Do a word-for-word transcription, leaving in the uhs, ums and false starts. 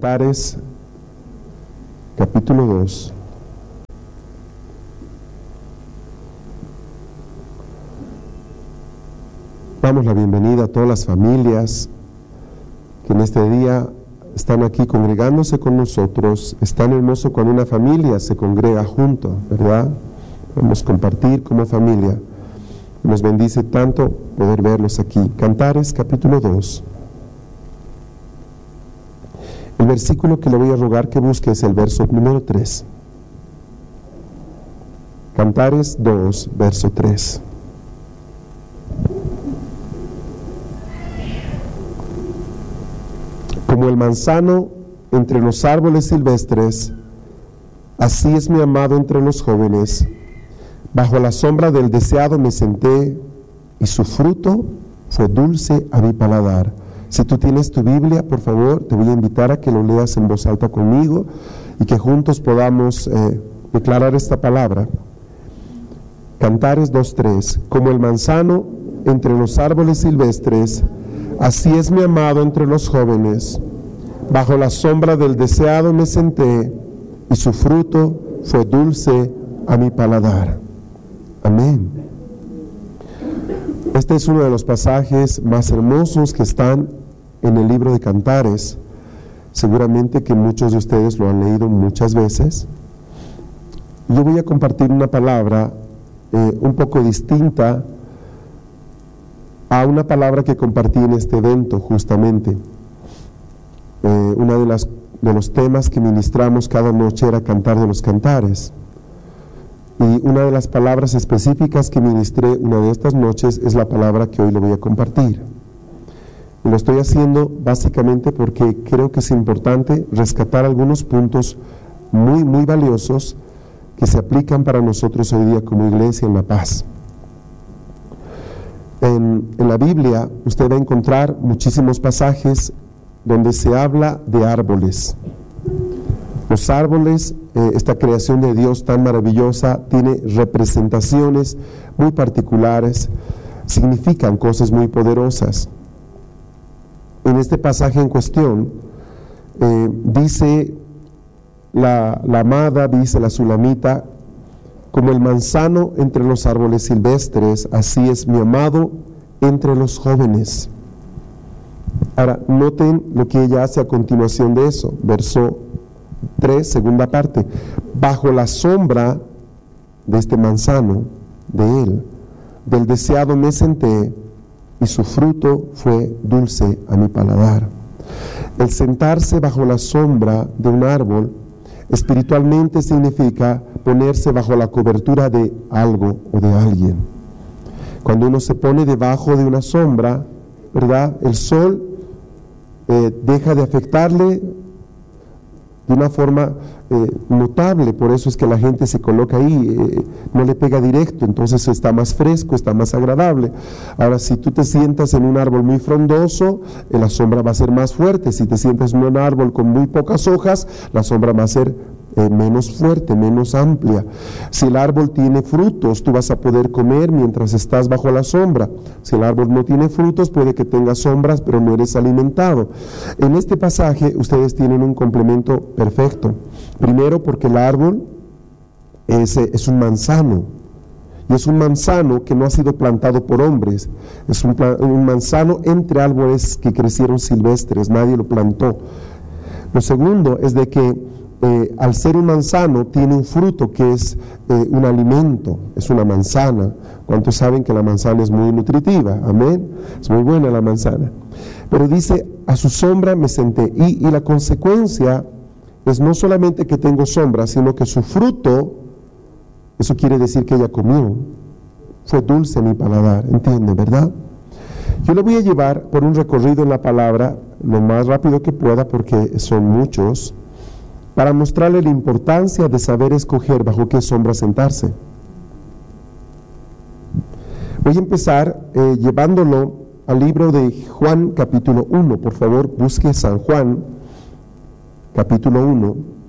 Cantares, capítulo dos. Damos la bienvenida a todas las familias que en este día están aquí congregándose con nosotros. Es tan hermoso cuando una familia se congrega junto, ¿verdad? Vamos a compartir como familia. Nos bendice tanto poder verlos aquí. Cantares, capítulo dos. El versículo que le voy a rogar que busque es el verso número tres. Cantares dos, verso tres. Como el manzano entre los árboles silvestres, así es mi amado entre los jóvenes. Bajo la sombra del deseado me senté, y su fruto fue dulce a mi paladar. Si tú tienes tu Biblia, por favor, te voy a invitar a que lo leas en voz alta conmigo y que juntos podamos eh, declarar esta palabra. Cantares dos tres. Como el manzano entre los árboles silvestres, así es mi amado entre los jóvenes. Bajo la sombra del deseado me senté, y su fruto fue dulce a mi paladar. Amén. Este es uno de los pasajes más hermosos que están en el libro de Cantares. Seguramente que muchos de ustedes lo han leído muchas veces. Yo voy a compartir una palabra eh, un poco distinta a una palabra que compartí en este evento justamente. Eh, uno de, las, de los temas que ministramos cada noche era Cantar de los Cantares. Y una de las palabras específicas que ministré una de estas noches es la palabra que hoy le voy a compartir. Y lo estoy haciendo básicamente porque creo que es importante rescatar algunos puntos muy, muy valiosos que se aplican para nosotros hoy día como iglesia en La Paz. En, en la Biblia usted va a encontrar muchísimos pasajes donde se habla de árboles. Los árboles, eh, esta creación de Dios tan maravillosa, tiene representaciones muy particulares, significan cosas muy poderosas. En este pasaje en cuestión, eh, dice la, la amada, dice la sulamita, como el manzano entre los árboles silvestres, así es mi amado entre los jóvenes. Ahora, noten lo que ella hace a continuación de eso, verso tres, segunda parte. Bajo la sombra de este manzano, de él, del deseado me senté, y su fruto fue dulce a mi paladar. El sentarse bajo la sombra de un árbol espiritualmente significa ponerse bajo la cobertura de algo o de alguien. Cuando uno se pone debajo de una sombra, ¿verdad? El sol eh, deja de afectarle de una forma eh, notable, por eso es que la gente se coloca ahí, eh, no le pega directo, entonces está más fresco, está más agradable. Ahora, si tú te sientas en un árbol muy frondoso, eh, la sombra va a ser más fuerte. Si te sientas en un árbol con muy pocas hojas, la sombra va a ser eh, menos fuerte, menos amplia. Si el árbol tiene frutos, tú vas a poder comer mientras estás bajo la sombra. Si el árbol no tiene frutos, puede que tenga sombras, pero no eres alimentado. En este pasaje, ustedes tienen un complemento perfecto. Primero, porque el árbol es, es un manzano, y es un manzano que no ha sido plantado por hombres, es un, un manzano entre árboles que crecieron silvestres, nadie lo plantó. Lo segundo es de que eh, al ser un manzano tiene un fruto que es eh, un alimento, es una manzana. ¿Cuántos saben que la manzana es muy nutritiva? Amén, es muy buena la manzana. Pero dice, a su sombra me senté, y, y la consecuencia es no solamente que tengo sombra, sino que su fruto, eso quiere decir que ella comió, fue dulce a mi paladar, ¿entiende, verdad? Yo le voy a llevar por un recorrido en la palabra lo más rápido que pueda, porque son muchos, para mostrarle la importancia de saber escoger bajo qué sombra sentarse. Voy a empezar eh, llevándolo al libro de Juan capítulo uno, por favor, busque San Juan capítulo uno.